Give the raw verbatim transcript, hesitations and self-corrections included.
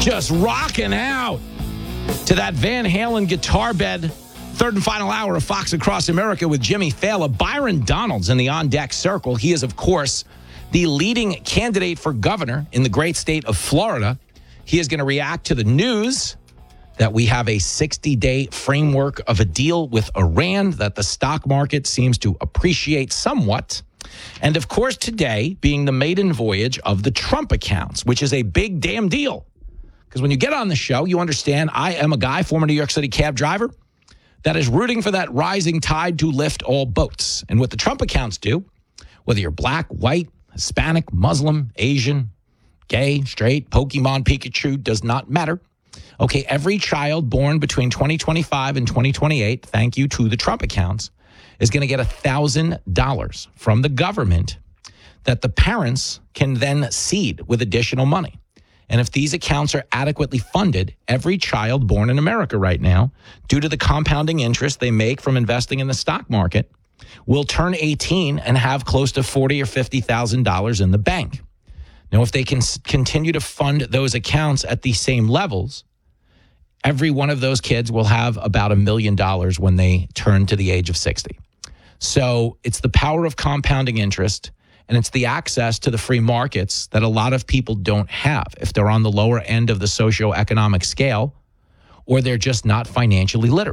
Just rocking out to that Van Halen guitar bed. Third and final hour of Fox Across America with Jimmy Fallon. Byron Donalds in the on-deck circle. He is, of course, the leading candidate for governor in the great state of Florida. He is going to react to the news that we have a sixty-day framework of a deal with Iran that the stock market seems to appreciate somewhat. And, of course, today being the maiden voyage of the Trump accounts, which is a big damn deal. Because when you get on the show, you understand I am a guy, former New York City cab driver, that is rooting for that rising tide to lift all boats. And what the Trump accounts do, whether you're black, white, Hispanic, Muslim, Asian, gay, straight, Pokemon, Pikachu, does not matter. Okay, every child born between twenty twenty-five and twenty twenty-eight, thank you to the Trump accounts, is going to get one thousand dollars from the government that the parents can then seed with additional money. And if these accounts are adequately funded, every child born in America right now, due to the compounding interest they make from investing in the stock market, will turn eighteen and have close to forty thousand dollars or fifty thousand dollars in the bank. Now, if they can continue to fund those accounts at the same levels, every one of those kids will have about a million dollars when they turn to the age of sixty. So it's the power of compounding interest, and it's the access to the free markets that a lot of people don't have if they're on the lower end of the socioeconomic scale or they're just not financially literate.